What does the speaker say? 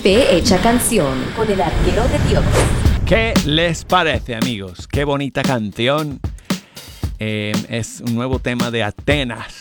Fe Hecha Canción con el arquero de Dios. ¿Qué les parece, amigos? Qué bonita canción. Es un nuevo tema de Atenas.